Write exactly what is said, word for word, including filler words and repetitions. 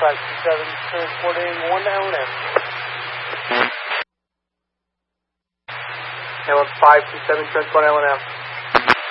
five two seven, transporting one to L N M. Hamlet five two seven, transport L N M.